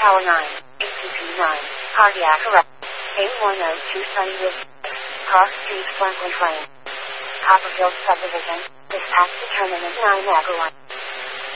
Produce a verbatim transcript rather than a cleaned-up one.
Tower nine, A C P nine, cardiac arrest. eight one zero two Sunnywood, Cross Street, Franklin Train. Copperfield Subdivision, dispatch determinant nine megawatt.